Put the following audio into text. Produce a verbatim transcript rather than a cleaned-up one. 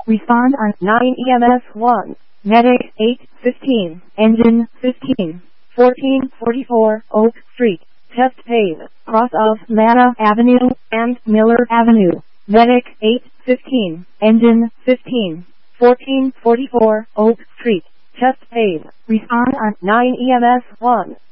Respond on nine E M S one. Medic eight fifteen. Engine fifteen. fourteen forty-four Oak Street. Test paid. Cross of Manna Avenue and Miller Avenue. Medic eight fifteen. Engine fifteen. fourteen forty-four Oak Street. Test paid. Respond on nine E M S one.